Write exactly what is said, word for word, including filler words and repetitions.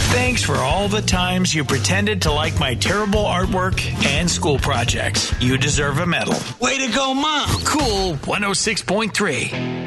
Thanks for all the times you pretended to like my terrible artwork and school projects. You deserve a medal. Way to go, Mom. Cool one oh six point three.